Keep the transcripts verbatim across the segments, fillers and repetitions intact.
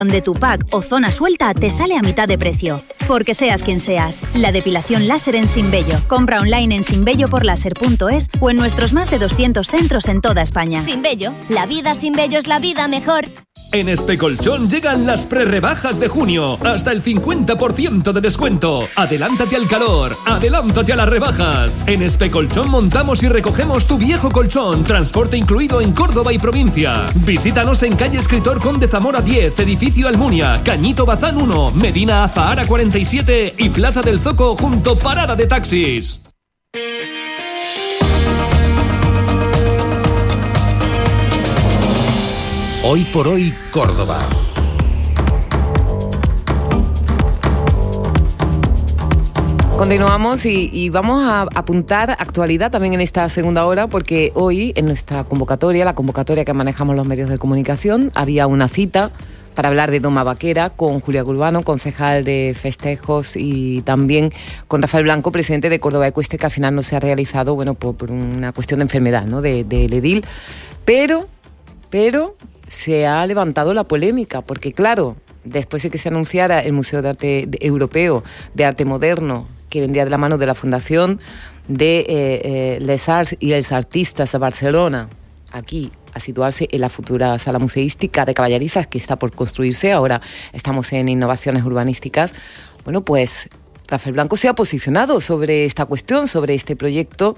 de tu pack o zona suelta te sale a mitad de precio. Porque seas quien seas, la depilación láser en Sinbello. Compra online en sinbelloporlaser punto es o en nuestros más de doscientos centros en toda España. Sinbello, la vida sin vello es la vida mejor. En Especolchón llegan las prerrebajas de junio. Hasta el cincuenta por ciento de descuento. Adelántate al calor, adelántate a las rebajas. En Especolchón montamos y recogemos tu viejo colchón. Transporte incluido en Córdoba y provincia. Visítanos en calle Escritor Conde Zamora diez, edificio Almunia, Cañito Bazán uno, Medina Azahara cuarenta y siete y Plaza del Zoco junto Parada de Taxis. Hoy por hoy, Córdoba. Continuamos y, y vamos a apuntar actualidad también en esta segunda hora, porque hoy en nuestra convocatoria, la convocatoria que manejamos los medios de comunicación, había una cita para hablar de Doma Vaquera con Julia Urbano, concejal de festejos, y también con Rafael Blanco, presidente de Córdoba Ecuestre, que al final no se ha realizado, bueno, por, por una cuestión de enfermedad, ¿no?, de, del edil. Pero, pero se ha levantado la polémica, porque claro, después de que se anunciara el Museo de Arte Europeo de Arte Moderno, que vendría de la mano de la Fundación de eh, eh, Les Arts y els Artistas de Barcelona, aquí a situarse en la futura sala museística de Caballerizas, que está por construirse, ahora estamos en innovaciones urbanísticas. Bueno, pues Rafael Blanco se ha posicionado sobre esta cuestión, sobre este proyecto,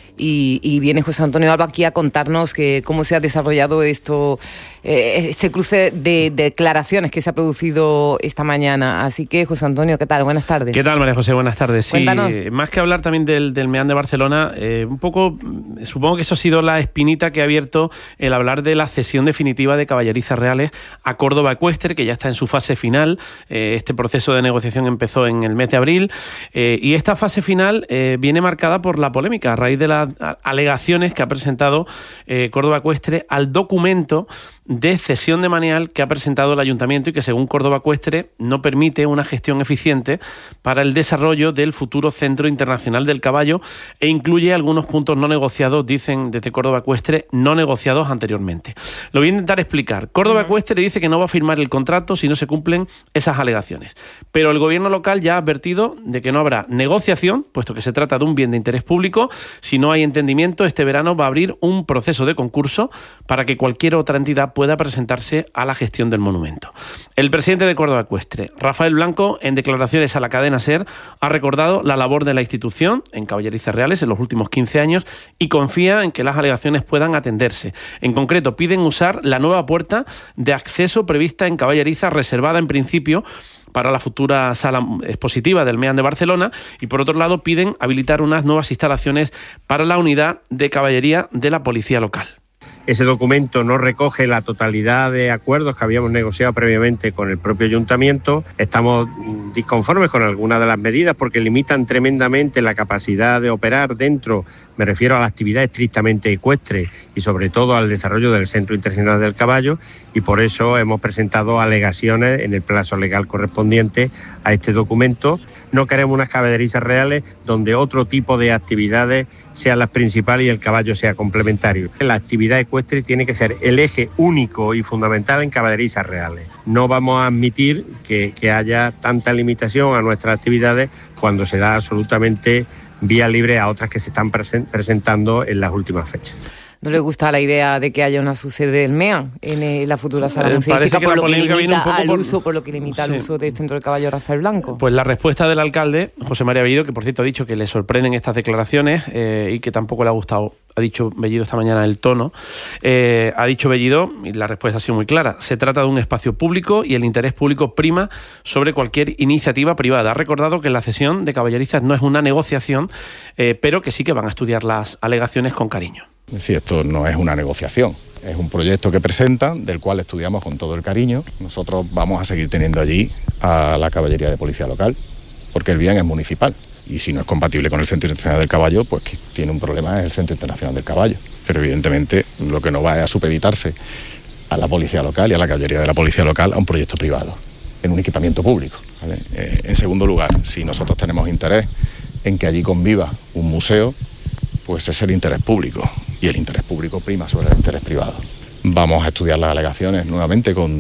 y, y viene José Antonio Alba aquí a contarnos que, cómo se ha desarrollado esto, eh, este cruce de, de declaraciones que se ha producido esta mañana. Así que, José Antonio, ¿qué tal? Buenas tardes. ¿Qué tal, María José? Buenas tardes. Sí, Cuéntanos. Más que hablar también del, del Meán de Barcelona, eh, un poco, supongo que eso ha sido la espinita que ha abierto el hablar de la cesión definitiva de Caballerizas Reales a Córdoba Ecuestre, que ya está en su fase final. Eh, este proceso de negociación empezó en el mes de abril, eh, y esta fase final eh, viene marcada por la polémica a raíz de las alegaciones que ha presentado eh, Córdoba Ecuestre al documento de cesión de Maneal que ha presentado el Ayuntamiento y que, según Córdoba Ecuestre, no permite una gestión eficiente para el desarrollo del futuro Centro Internacional del Caballo, e incluye algunos puntos no negociados, dicen desde Córdoba Ecuestre, no negociados anteriormente. Lo voy a intentar explicar. Córdoba uh-huh. Ecuestre dice que no va a firmar el contrato si no se cumplen esas alegaciones, pero el gobierno local ya ha advertido de que no habrá negociación, puesto que se trata de un bien de interés público. Si no hay entendimiento, este verano va a abrir un proceso de concurso para que cualquier otra entidad pueda presentarse a la gestión del monumento. El presidente de Córdoba Ecuestre, Rafael Blanco, en declaraciones a la cadena SER, ha recordado la labor de la institución en Caballerizas Reales en los últimos quince años y confía en que las alegaciones puedan atenderse. En concreto, piden usar la nueva puerta de acceso prevista en Caballerizas, reservada en principio para la futura sala expositiva del Meán de Barcelona, y por otro lado piden habilitar unas nuevas instalaciones para la unidad de caballería de la policía local. Ese documento no recoge la totalidad de acuerdos que habíamos negociado previamente con el propio ayuntamiento. Estamos disconformes con algunas de las medidas porque limitan tremendamente la capacidad de operar dentro, me refiero a la actividad estrictamente ecuestre y sobre todo al desarrollo del Centro Internacional del Caballo, y por eso hemos presentado alegaciones en el plazo legal correspondiente a este documento. No queremos unas caballerizas reales donde otro tipo de actividades sean las principales y el caballo sea complementario. La actividad ecuestre tiene que ser el eje único y fundamental en caballerizas reales. No vamos a admitir que, que haya tanta limitación a nuestras actividades cuando se da absolutamente vía libre a otras que se están presen- presentando en las últimas fechas. ¿No le gusta la idea de que haya una subsede del MEAN en la futura sala eh, museística, que por, lo que limita al por... uso, por lo que limita sí. al uso del Centro del Caballo Rafael Blanco? Pues la respuesta del alcalde, José María Bellido, que por cierto ha dicho que le sorprenden estas declaraciones eh, y que tampoco le ha gustado, ha dicho Bellido esta mañana, el tono, eh, ha dicho Bellido, y la respuesta ha sido muy clara: se trata de un espacio público y el interés público prima sobre cualquier iniciativa privada. Ha recordado que la cesión de Caballerizas no es una negociación, eh, pero que sí que van a estudiar las alegaciones con cariño. Es decir, esto no es una negociación, es un proyecto que presentan, del cual estudiamos con todo el cariño. Nosotros vamos a seguir teniendo allí a la caballería de policía local, porque el bien es municipal. Y si no es compatible con el Centro Internacional del Caballo, pues que tiene un problema es el Centro Internacional del Caballo. Pero evidentemente lo que no va es a supeditarse a la policía local y a la caballería de la policía local a un proyecto privado, en un equipamiento público, ¿vale? Eh, en segundo lugar, si nosotros tenemos interés en que allí conviva un museo, pues es el interés público, y el interés público prima sobre el interés privado. Vamos a estudiar las alegaciones nuevamente con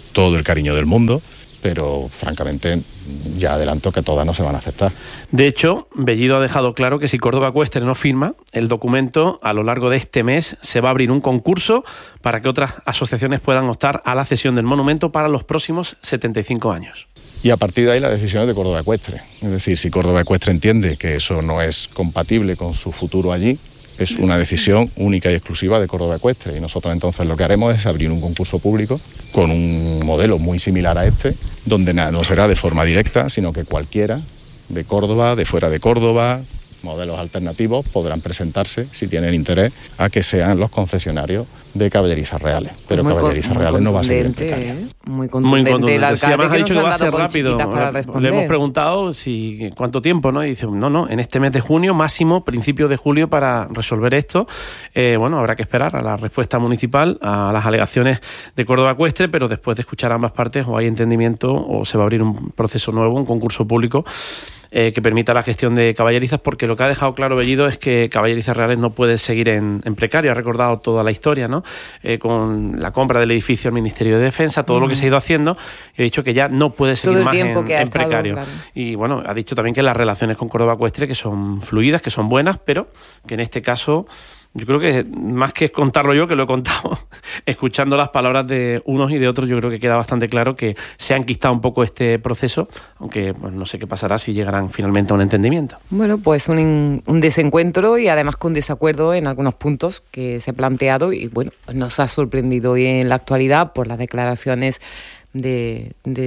todo el cariño del mundo, pero francamente ya adelanto que todas no se van a aceptar. De hecho, Bellido ha dejado claro que si Córdoba Ecuestre no firma el documento, a lo largo de este mes se va a abrir un concurso para que otras asociaciones puedan optar a la cesión del monumento para los próximos setenta y cinco años. Y a partir de ahí la decisión es de Córdoba Ecuestre. Es decir, si Córdoba Ecuestre entiende que eso no es compatible con su futuro allí, es una decisión única y exclusiva de Córdoba Ecuestre, y nosotros entonces lo que haremos es abrir un concurso público con un modelo muy similar a este, donde no será de forma directa, sino que cualquiera de Córdoba, de fuera de Córdoba, modelos alternativos podrán presentarse, si tienen interés, a que sean los concesionarios de caballerizas reales. Pero muy caballerizas reales no va a seguir en precaria. ¿eh? Muy contundente, muy contundente el alcalde, sí, que ha dicho que va a ser rápido. Para Le hemos preguntado si cuánto tiempo, ¿no? Y dice, no, no, en este mes de junio, máximo principios de julio para resolver esto. Eh, bueno, habrá que esperar a la respuesta municipal, a las alegaciones de Córdoba Ecuestre, pero después de escuchar a ambas partes o hay entendimiento o se va a abrir un proceso nuevo, un concurso público Eh, que permita la gestión de caballerizas, porque lo que ha dejado claro Bellido es que Caballerizas Reales no puede seguir en, en precario. Ha recordado toda la historia, ¿no? Eh, con la compra del edificio al Ministerio de Defensa, todo mm. lo que se ha ido haciendo, y ha dicho que ya no puede seguir todo el más tiempo en, que ha en estado, precario. Claro. Y bueno, ha dicho también que las relaciones con Córdoba Ecuestre que son fluidas, que son buenas, pero que en este caso yo creo que más que contarlo yo, que lo he contado, escuchando las palabras de unos y de otros, yo creo que queda bastante claro que se ha enquistado un poco este proceso, aunque bueno, no sé qué pasará si llegarán finalmente a un entendimiento. Bueno, pues un, un desencuentro y además con desacuerdo en algunos puntos que se ha planteado, y bueno, nos ha sorprendido hoy en la actualidad por las declaraciones De, de,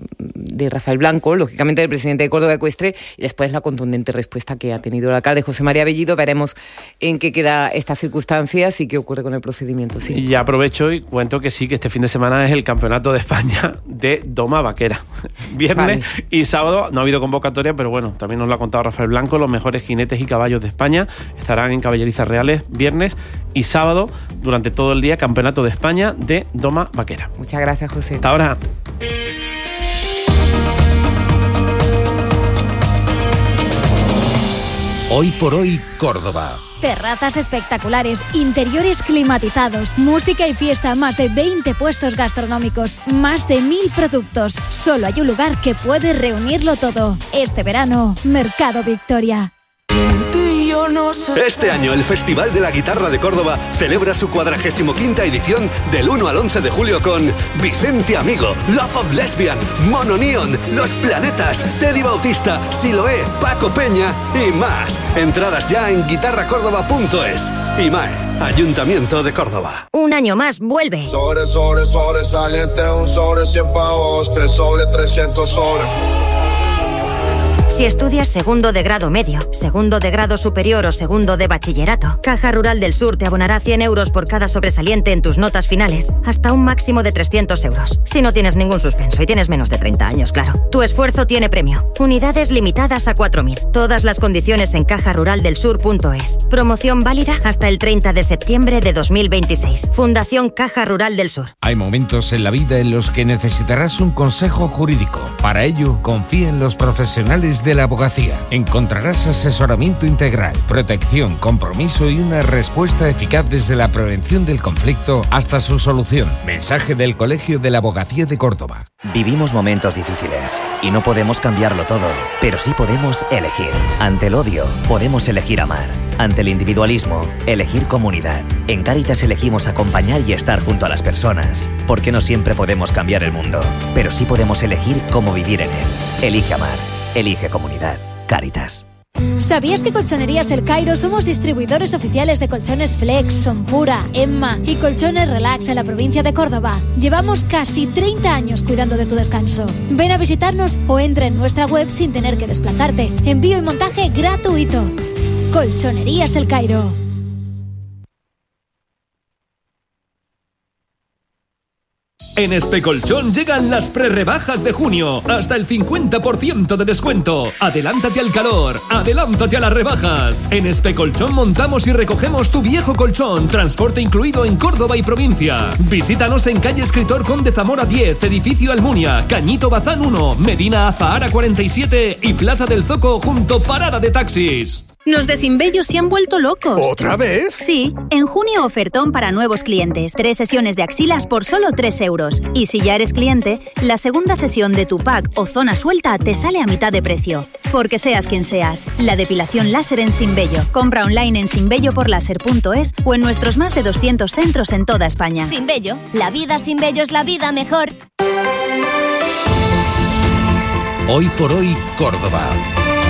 de Rafael Blanco, lógicamente del presidente de Córdoba Ecuestre, y después la contundente respuesta que ha tenido el alcalde José María Bellido. Veremos en qué queda estas circunstancias y qué ocurre con el procedimiento. Sí. Y ya aprovecho y cuento que sí, que este fin de semana es el Campeonato de España de Doma Vaquera. Viernes vale. y sábado no ha habido convocatoria, pero bueno, también nos lo ha contado Rafael Blanco. Los mejores jinetes y caballos de España estarán en Caballerizas Reales viernes y sábado durante todo el día. Campeonato de España de Doma Vaquera. Muchas gracias, José. Hasta ahora. Hoy por hoy, Córdoba. Terrazas espectaculares, interiores climatizados, música y fiesta, más de veinte puestos gastronómicos, más de mil productos. Solo hay un lugar que puede reunirlo todo. Este verano, Mercado Victoria. Este año el Festival de la Guitarra de Córdoba celebra su cuadragésimo quinta edición del uno al once de julio con Vicente Amigo, Love of Lesbian, Mono Neon, Los Planetas, Teddy Bautista, Siloé, Paco Peña y más. Entradas ya en guitarra córdoba punto es. I M A E, Ayuntamiento de Córdoba. Un año más vuelve. Sobre, sobre, sobresaliente, un sobre cien pavos, tres sobre trescientos sobre. Si estudias segundo de grado medio, segundo de grado superior o segundo de bachillerato, Caja Rural del Sur te abonará cien euros por cada sobresaliente en tus notas finales, hasta un máximo de trescientos euros. Si no tienes ningún suspenso y tienes menos de treinta años, claro. Tu esfuerzo tiene premio. Unidades limitadas a cuatro mil. Todas las condiciones en caja rural del sur punto es. Promoción válida hasta el treinta de septiembre de dos mil veintiséis. Fundación Caja Rural del Sur. Hay momentos en la vida en los que necesitarás un consejo jurídico. Para ello, confía en los profesionales de de la abogacía. Encontrarás asesoramiento integral, protección, compromiso y una respuesta eficaz desde la prevención del conflicto hasta su solución. Mensaje del Colegio de la Abogacía de Córdoba. Vivimos momentos difíciles y no podemos cambiarlo todo, pero sí podemos elegir. Ante el odio, podemos elegir amar. Ante el individualismo, elegir comunidad. En Cáritas elegimos acompañar y estar junto a las personas, porque no siempre podemos cambiar el mundo, pero sí podemos elegir cómo vivir en él. Elige amar. Elige comunidad. Cáritas. ¿Sabías que Colchonerías El Cairo somos distribuidores oficiales de colchones Flex, Sonpura, Emma y colchones Relax en la provincia de Córdoba? Llevamos casi treinta años cuidando de tu descanso. Ven a visitarnos o entra en nuestra web sin tener que desplazarte. Envío y montaje gratuito. Colchonerías El Cairo. En Especolchón llegan las prerrebajas de junio. Hasta el cincuenta por ciento de descuento. Adelántate al calor. Adelántate a las rebajas. En Especolchón montamos y recogemos tu viejo colchón. Transporte incluido en Córdoba y provincia. Visítanos en calle Escritor Conde Zamora diez, edificio Almunia, Cañito Bazán uno, Medina Azahara cuarenta y siete y Plaza del Zoco junto Parada de Taxis. Los de Sinbello se han vuelto locos. ¿Otra vez? Sí, en junio ofertón para nuevos clientes. Tres sesiones de axilas por solo tres euros. Y si ya eres cliente, la segunda sesión de tu pack o zona suelta te sale a mitad de precio. Porque seas quien seas, la depilación láser en Sinbello. Compra online en sinbello por láser punto es o en nuestros más de doscientos centros en toda España. Sinbello, la vida sin vello es la vida mejor. Hoy por hoy, Córdoba.